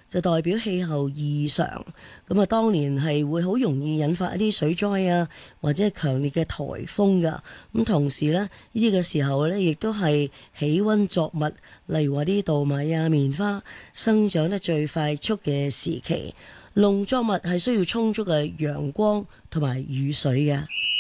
就代表氣候異常，咁啊當年係會好容易引發一啲水災啊，或者係強烈嘅颱風噶。咁同時呢，呢個時候呢，亦都係起溫作物，例如話啲稻米啊、棉花生長得最快速嘅時期，農作物係需要充足嘅陽光同埋雨水嘅。